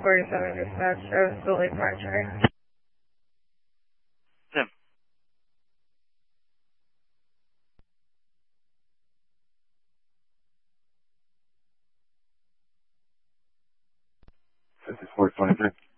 47 dispatch. I was still late for my train. Tim. 5423.